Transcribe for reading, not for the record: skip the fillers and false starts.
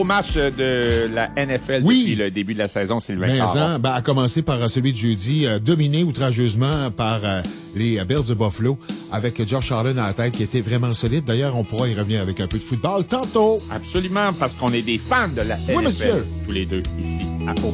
Au match de la NFL depuis le début de la saison, Sylvain Caron. À commencer par celui de jeudi, dominé outrageusement par les Bills de Buffalo, avec Josh Allen à la tête, qui était vraiment solide. D'ailleurs, on pourra y revenir avec un peu de football tantôt. Absolument, parce qu'on est des fans de la NFL, monsieur. tous les deux, ici, à